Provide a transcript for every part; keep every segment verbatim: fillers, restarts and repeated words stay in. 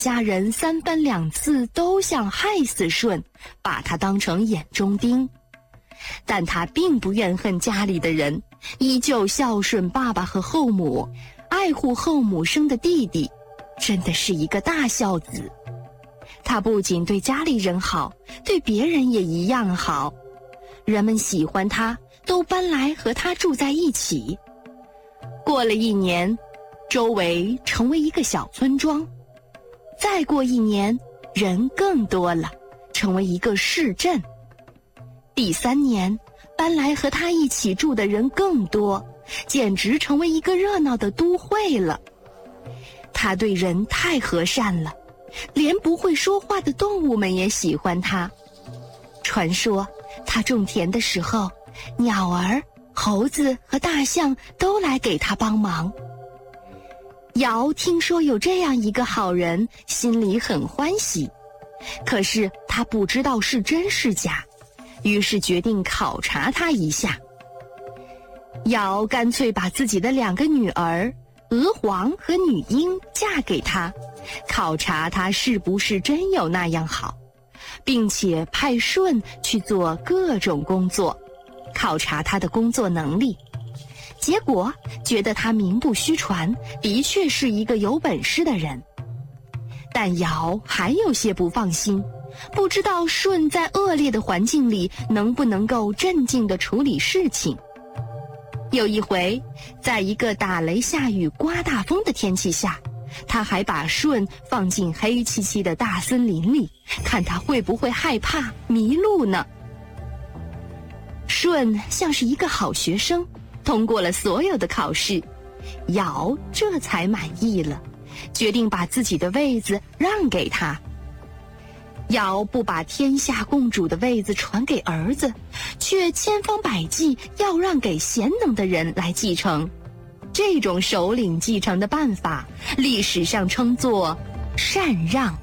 家人三番两次都想害死舜，把他当成眼中钉。但他并不怨恨家里的人，依旧孝顺爸爸和后母，爱护后母生的弟弟，真的是一个大孝子。他不仅对家里人好，对别人也一样好。人们喜欢他，都搬来和他住在一起。过了一年，周围成为一个小村庄。再过一年，人更多了，成为一个市镇。第三年，搬来和他一起住的人更多，简直成为一个热闹的都会了。他对人太和善了，连不会说话的动物们也喜欢他。传说他种田的时候，鸟儿、猴子和大象都来给他帮忙。尧听说有这样一个好人，心里很欢喜，可是他不知道是真是假，于是决定考察他一下。尧干脆把自己的两个女儿娥皇和女英嫁给他，考察他是不是真有那样好，并且派舜去做各种工作，考察他的工作能力。结果觉得他名不虚传，的确是一个有本事的人。但尧还有些不放心，不知道舜在恶劣的环境里能不能够镇静地处理事情。有一回，在一个打雷下雨刮大风的天气下，他还把舜放进黑漆漆的大森林里，看他会不会害怕迷路呢。舜像是一个好学生，通过了所有的考试，尧这才满意了，决定把自己的位子让给他。尧不把天下共主的位子传给儿子，却千方百计要让给贤能的人来继承。这种首领继承的办法，历史上称作禅让。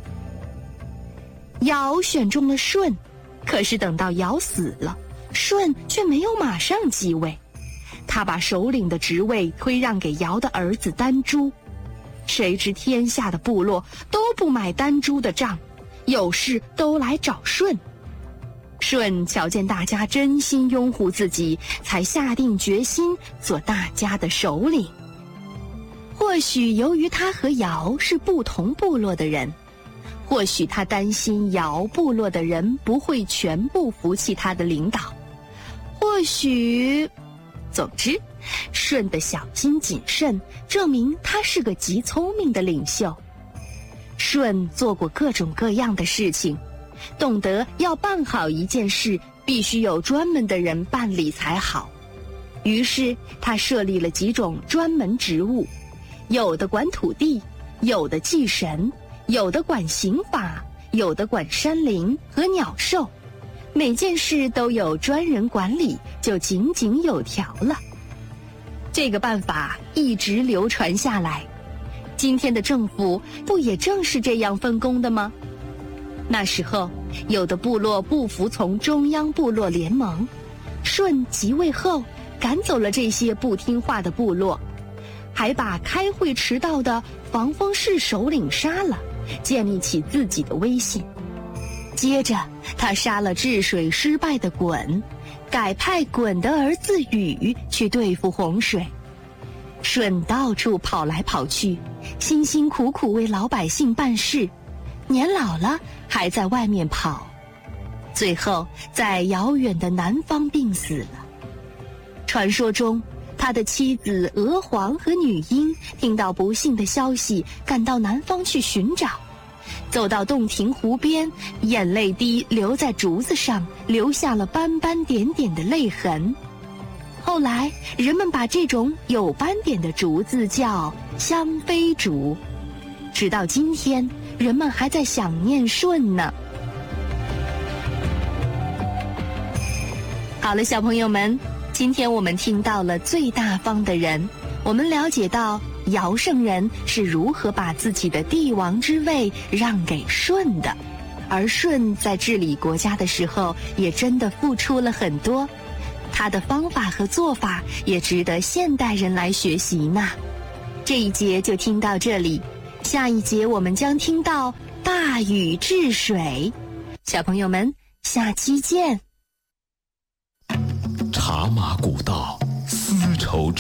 尧选中了舜，可是等到尧死了，舜却没有马上继位。他把首领的职位推让给尧的儿子丹朱。谁知天下的部落都不买丹朱的账，有事都来找舜。舜瞧见大家真心拥护自己，才下定决心做大家的首领。或许由于他和尧是不同部落的人，或许他担心尧部落的人不会全部服气他的领导，或许……总之，舜的小心谨慎证明他是个极聪明的领袖。舜做过各种各样的事情，懂得要办好一件事，必须有专门的人办理才好。于是他设立了几种专门职务，有的管土地，有的祭神，有的管刑法，有的管山林和鸟兽。每件事都有专人管理，就井井有条了。这个办法一直流传下来，今天的政府不也正是这样分工的吗？那时候，有的部落不服从中央部落联盟，舜即位后赶走了这些不听话的部落，还把开会迟到的防风氏首领杀了，建立起自己的威信。接着他杀了治水失败的鲧，改派鲧的儿子禹去对付洪水。舜到处跑来跑去，辛辛苦苦为老百姓办事，年老了还在外面跑，最后在遥远的南方病死了。传说中，他的妻子娥皇和女英听到不幸的消息，赶到南方去寻找。走到洞庭湖边，眼泪滴流在竹子上，留下了斑斑点点的泪痕。后来人们把这种有斑点的竹子叫香妃竹，直到今天人们还在想念舜呢。好了，小朋友们，今天我们听到了最大方的人，我们了解到尧圣人是如何把自己的帝王之位让给舜的，而舜在治理国家的时候也真的付出了很多，他的方法和做法也值得现代人来学习呢。这一节就听到这里， 下一节我们将听到大禹治水。小朋友们，下期见。 茶马古道，丝绸